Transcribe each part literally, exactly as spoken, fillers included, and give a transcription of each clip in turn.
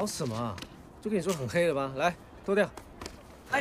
什么啊？就跟你说很黑了吧？来，脱掉。来，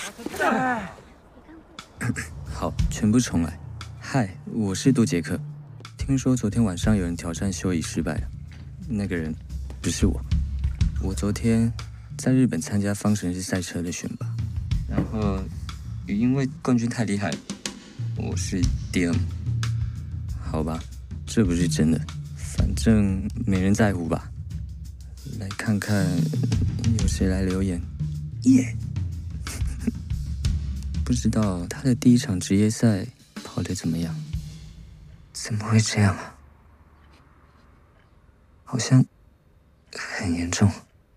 好，全部重来。嗨，我是杜杰克。听说昨天晚上有人挑战休椅失败了，那个人不是我。我昨天在日本参加方程式赛车的选拔，然后因为冠军太厉害，我是第二名。好吧，这不是真的，反正没人在乎吧。来看看有谁来留言，耶、yeah! 不知道他的第一场职业赛跑得怎么样？怎么会这样啊？好像很严重。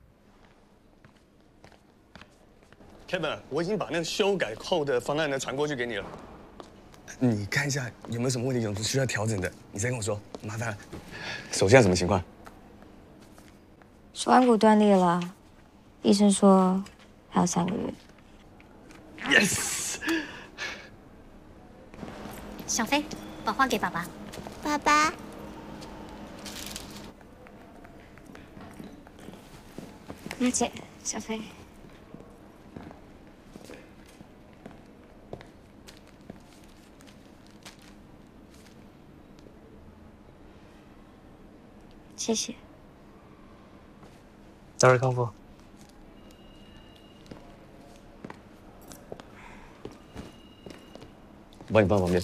Kevin， 我已经把那个修改后的方案呢传过去给你了，你看一下有没有什么问题，有需要调整的，你再跟我说，麻烦了。手现在什么情况？ 手腕骨断裂了，医生说还有三个月。 Yes。 小飞，把花给爸爸。 爸爸。 娜姐，小飞。谢谢。 早日康复。 我帮你放旁边。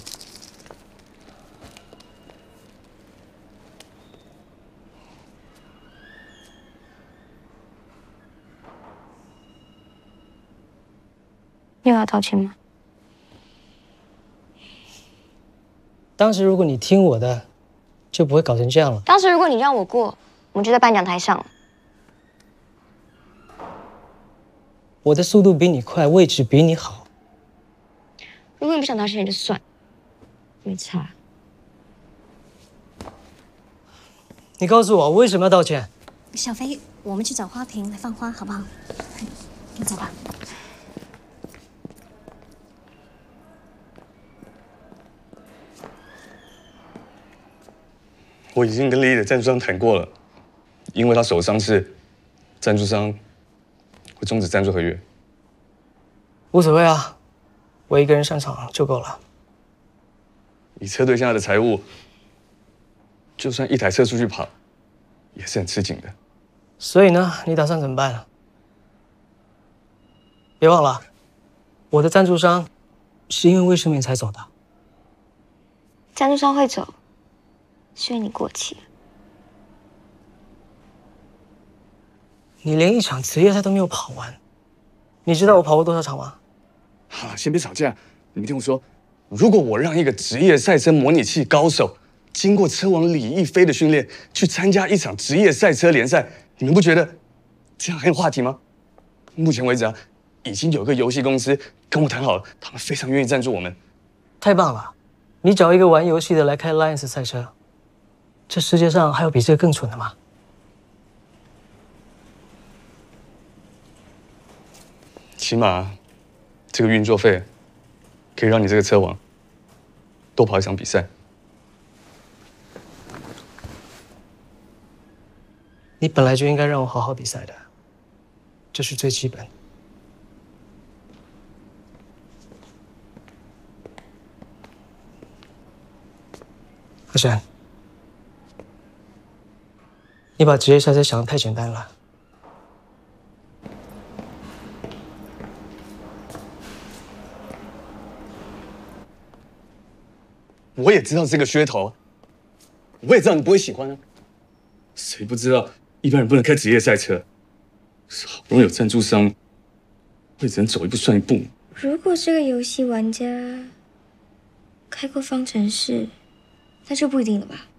又要道歉吗？ 当时如果你听我的，就不会搞成这样了。 当时如果你让我过，我们就在颁奖台上了。 我的速度比你快，位置比你好。 如果你不想道歉，就算，没差。 你告诉我为什么要道歉？ 小飞，我们去找花瓶来放花，好不好？你走吧。 我已经跟丽丽的赞助商谈过了，因为他手伤势，赞助商会终止赞助合约。 无所谓啊，我一个人上场就够了。 以车队现在的财务，就算一台车出去跑，也是很吃紧的。 所以呢，你打算怎么办呢？别忘了，我的赞助商是因为卫生棉才走的。 赞助商会走，是因为你过期。 你连一场职业赛都没有跑完，你知道我跑过多少场吗？ 好了，先别吵架，你们听我说，如果我让一个职业赛车模拟器高手经过车王李易飞的训练，去参加一场职业赛车联赛，你们不觉得这样很有话题吗？目前为止啊，已经有个游戏公司跟我谈好了，他们非常愿意赞助我们。 太棒了！你找一个玩游戏的来开 Lions 赛车，这世界上还有比这个更蠢的吗？ 起码这个运作费可以让你这个车王多跑一场比赛。 你本来就应该让我好好比赛的，这是最基本。阿山，你把职业赛车想得太简单了。 我也知道这个噱头，我也知道你不会喜欢啊。谁不知道一般人不能开职业赛车？好不容易有赞助商，我也只能走一步算一步。 如果这个游戏玩家开过方程式，那就不一定了吧？